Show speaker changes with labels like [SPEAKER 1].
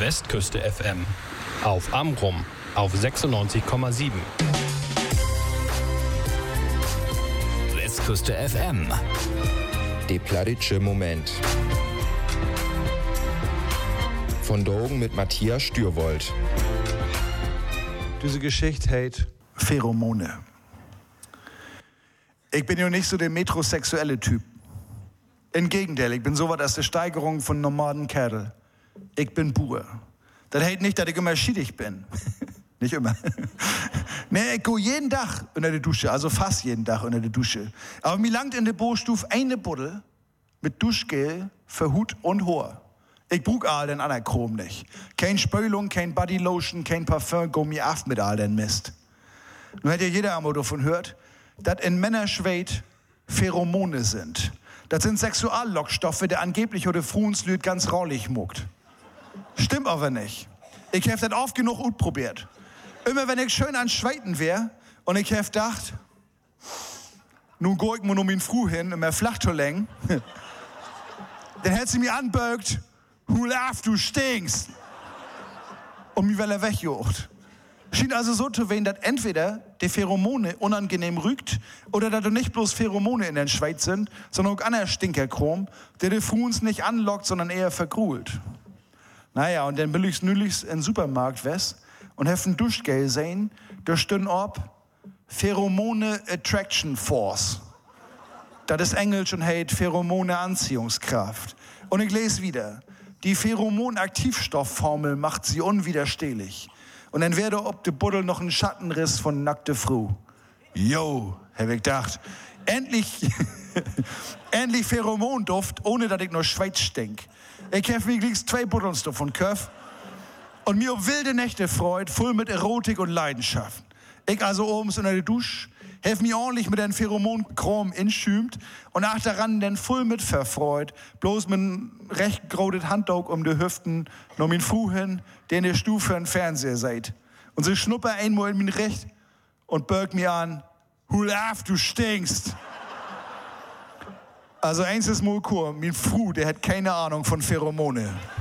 [SPEAKER 1] Westküste FM. Auf Amrum auf 96,7.
[SPEAKER 2] Westküste FM.
[SPEAKER 3] Der plattitsche Moment. Von Drogen mit Matthias Stürwold.
[SPEAKER 4] Diese Geschichte heißt Pheromone. Ich bin ja nicht so der metrosexuelle Typ. Im Gegenteil, ich bin sowas als die Steigerung von normalen Kerl. Ich bin Bur. Das heißt nicht, dass ich immer schiedig bin. Nicht immer. Nee, ich gehe jeden Tag unter die Dusche, also fast jeden Tag unter die Dusche. Aber mir langt in der Bohrstuf eine Buddel mit Duschgel für Hut und Haar. Ich brauch all den anderen Chrom nicht. Kein Spülung, kein Bodylotion, kein Parfum, go mir af mit all den Mist. Nun hat ja jeder einmal davon gehört, dass in Männerschweit Pheromone sind. Das sind Sexuallockstoffe, der angeblich oder Fruenslüt ganz raulich muckt. Stimmt aber nicht. Ich hab das oft genug ausprobiert. Immer wenn ich schön an Schweiten wär und ich hab gedacht, nun geh ich mir nur min Fru hin, immer flach zu längen, dann hätt sie mir anbögt, hulaf, du stinkst. Und mir will er wegjocht. Schien also so zu wehen, dass entweder die Pheromone unangenehm rügt oder dass nicht bloß Pheromone in den Schweiz sind, sondern auch anderer Stinkerchrom, der die Fruens nicht anlockt, sondern eher vergrult. Naja, und dann will ich's nülichs in den Supermarkt wes und heffen Duschgel sehen, da stünn ob Pheromone Attraction Force. Das ist Englisch und heißt Pheromone Anziehungskraft. Und ich lese wieder, die Pheromon-Aktivstoffformel macht sie unwiderstehlich. Und dann werde ob de Buddel noch ein Schattenriss von nackte Fru. Jo, hab ich gedacht. Endlich Pheromonduft, ohne dass ich nur Schweiz stink. Ich hab mir liegst 2 Buddels davon Köpf. Und mir ob wilde Nächte freut, voll mit Erotik und Leidenschaft. Ich also obens unter der Dusche, hef mir ordentlich mit den Pheromonchrom inschümt und nach daran denn voll mit verfreut, bloß mit recht grodet Handtuch um die Hüften, noch min Fru hin, der in der Stufe für den Fernseher seid. Und sie schnupper einmal in min Recht und bürgt mir an, hulaf, du stinkst. Also eins ist mal kur, min Fru, der hat keine Ahnung von Pheromone.